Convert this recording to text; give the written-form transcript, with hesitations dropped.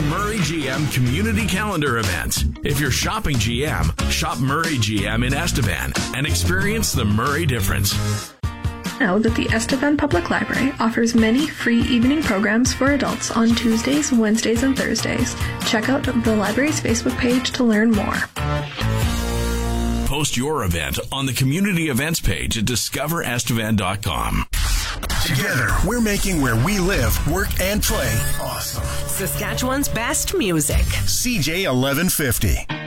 Murray GM Community Calendar event. If you're shopping GM, shop Murray GM in Estevan and experience the Murray difference. Know that the Estevan Public Library offers many free evening programs for adults on Tuesdays, Wednesdays, and Thursdays. Check out the library's Facebook page to learn more. Post your event on the community events page at discoverestevan.com. Together, we're making where we live, work, and play awesome. Saskatchewan's best music. CJ 1150.